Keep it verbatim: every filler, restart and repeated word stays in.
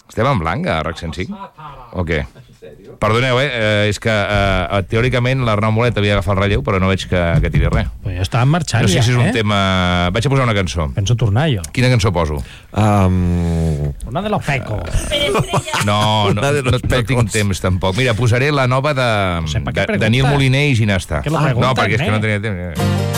Estem en blanc, a RAC cent cinc? O què? Perdoneu, eh? eh és que eh, teòricament l'Arnau Molet havia d'agafar el relleu, però no veig que, que tiri res. Pues ja estàvem marxant, No sé ja, si és un eh? tema... Vaig a posar una cançó. Penso tornar, jo. Quina cançó poso? Um... Una de los pecos. No, no, Una de no, los no tinc pecos. temps, tampoc. Mira, posaré la nova de, sé per què de, de pregunta. Nil Moliner i Ginesta. Que lo No, pregunten, perquè és que no eh? tenia temps.